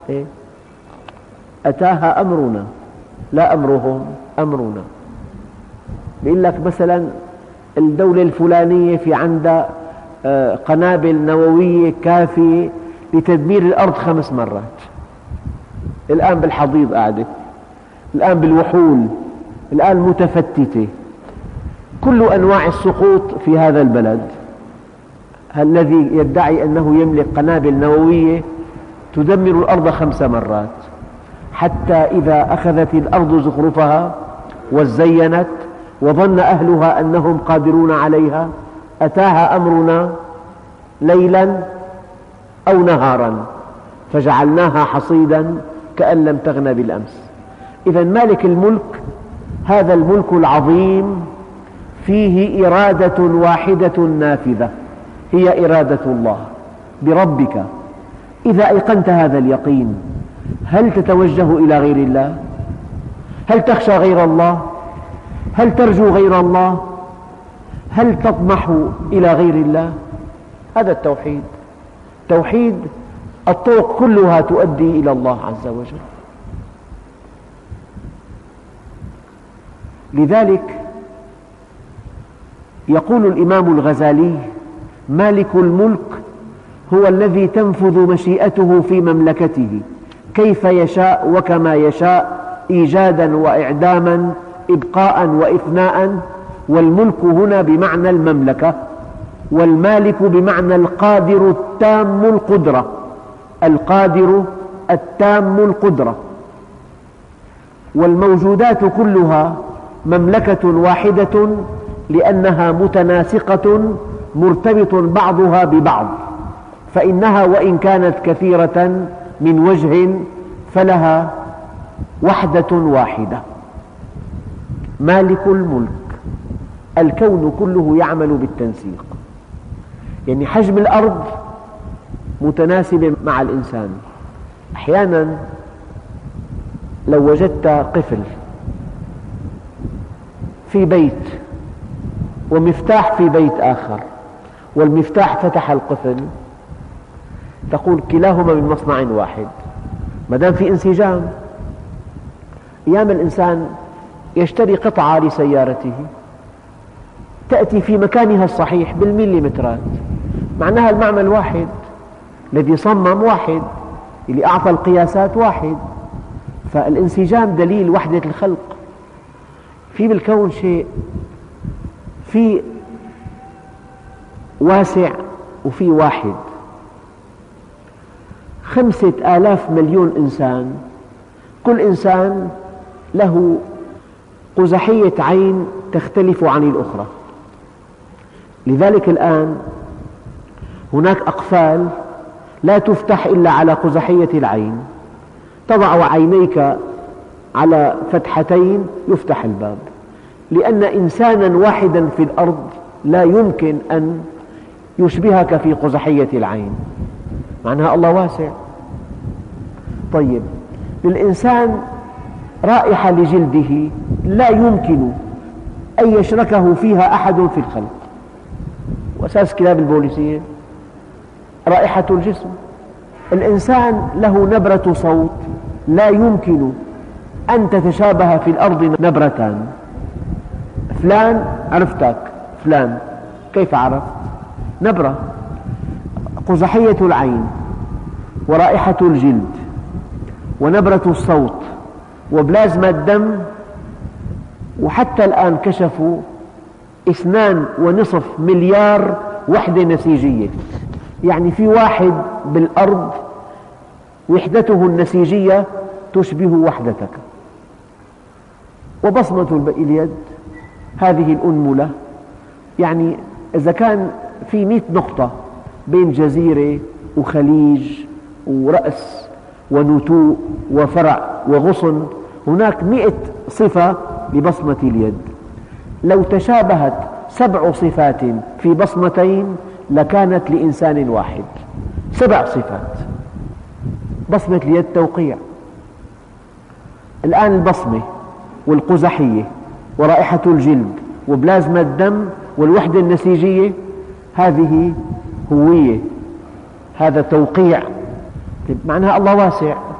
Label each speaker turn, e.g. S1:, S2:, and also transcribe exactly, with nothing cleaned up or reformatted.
S1: إيه؟ أتاها أمرنا، لا أمرهم، أمرنا. بيقول لك مثلا الدولة الفلانية في عندها قنابل نووية كافية لتدمير الأرض خمس مرات. الآن بالحضيض قاعدة، الآن بالوحول، الآن متفتتة، كل أنواع السقوط في هذا البلد. الذي يدعي أنه يملك قنابل نووية تدمر الأرض خمس مرات، حتى إذا أخذت الأرض زخرفها وزينت وظن أهلها أنهم قادرون عليها أتاها أمرنا ليلا أو نهارا فجعلناها حصيدا كأن لم تغن بالأمس. إذا مالك الملك هذا الملك العظيم فيه إرادة واحدة نافذة، هي إرادة الله بربك. إذا أيقنت هذا اليقين هل تتوجه إلى غير الله؟ هل تخشى غير الله؟ هل ترجو غير الله؟ هل تطمح إلى غير الله؟ هذا التوحيد. توحيد الطرق كلها تؤدي إلى الله عز وجل. لذلك يقول الإمام الغزالي: مالك الملك هو الذي تنفذ مشيئته في مملكته كيف يشاء وكما يشاء، إيجادا وإعداما، إبقاء وإفناء. والملك هنا بمعنى المملكة، والمالك بمعنى القادر التام القدرة، القادر التام القدرة. والموجودات كلها مملكة واحدة لأنها متناسقة مرتبط بعضها ببعض، فإنها وإن كانت كثيرة من وجه فلها وحدة واحدة. مالك الملك، الكون كله يعمل بالتنسيق، يعني حجم الأرض متناسب مع الإنسان. أحيانا لو وجدت قفل في بيت ومفتاح في بيت آخر والمفتاح فتح القفل، تقول كلاهما من مصنع واحد، ما دام في انسجام. أيام الإنسان يشتري قطعة لسيارته تأتي في مكانها الصحيح بالمليمترات، معناها المعمل واحد، الذي صمم واحد، اللي أعطى القياسات واحد. فالانسجام دليل وحدة الخلق. في بالكون شيء، في واسع وفي واحد. خمسة آلاف مليون إنسان، كل إنسان له قزحية عين تختلف عن الأخرى. لذلك الآن هناك أقفال لا تفتح إلا على قزحية العين، تضع عينيك على فتحتين يفتح الباب، لأن إنسانا واحدا في الأرض لا يمكن أن يشبهك في قزحية العين، معناها الله واسع. طيب، للإنسان رائحة لجلده لا يمكن أن يشركه فيها أحد في الخلق، وأساس كلاب البوليسية رائحة الجسم. الإنسان له نبرة صوت لا يمكن أن تتشابه في الأرض نبرتان. فلان عرفتك، فلان كيف عرفت؟ نبرة. قزحية العين ورائحة الجلد ونبرة الصوت وبلازما الدم، وحتى الآن كشفوا اثنان ونصف مليار وحدة نسيجية، يعني في واحد بالأرض وحدته النسيجية تشبه وحدتك. وبصمة اليد هذه الأنملة، يعني إذا كان في مئة نقطة بين جزيرة وخليج ورأس ونتوء وفرع وغصن، هناك مئة صفة لبصمة اليد. لو تشابهت سبع صفات في بصمتين لكانت لإنسان واحد. سبع صفات. بصمة اليد توقيع. الآن البصمة والقزحية ورائحة الجلد وبلازما الدم والوحدة النسيجية هذه هوية، هذا توقيع. معناها الله واسع.